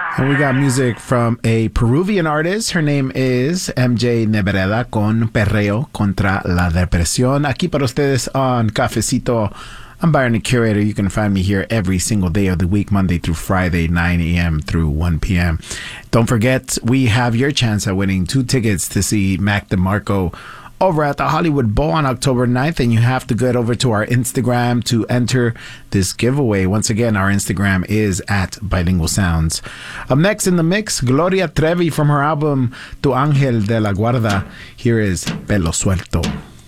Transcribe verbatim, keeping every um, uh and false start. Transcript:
And we got music from a Peruvian artist. Her name is M J Nebreda con Perreo contra la Depresión. Aquí para ustedes on Cafecito. I'm Byron, the curator. You can find me here every single day of the week, Monday through Friday, nine a.m. through one p.m. Don't forget, we have your chance at winning two tickets to see Mac DeMarco over at the Hollywood Bowl on October ninth, and you have to get over to our Instagram to enter this giveaway. Once again, our Instagram is at Bilingual Sounds. Up next in the mix, Gloria Trevi from her album Tu Ángel de la Guarda. Here is Pelo Suelto.